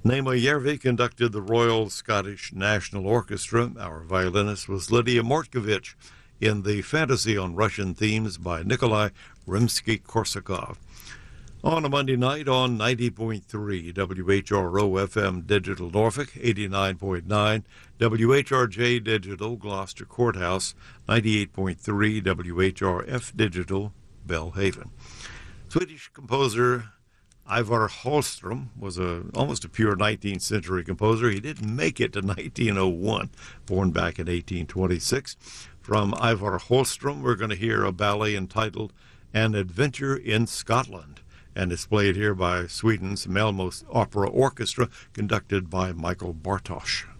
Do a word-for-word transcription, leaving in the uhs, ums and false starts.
Nema Järvi conducted the Royal Scottish National Orchestra. Our violinist was Lydia Mortkovich in the Fantasy on Russian Themes by Nikolai Rimsky-Korsakov. On a Monday night on ninety point three W H R O F M Digital Norfolk, eighty-nine point nine W H R J Digital Gloucester Courthouse, ninety-eight point three W H R F Digital Belhaven. Swedish composer Ivar Hallström was a almost a pure nineteenth century composer. He didn't make it to nineteen oh one, born back in eighteen twenty-six. From Ivar Hallström, we're going to hear a ballet entitled An Adventure in Scotland, and it's played here by Sweden's Malmö Opera Orchestra, conducted by Michael Bartosz.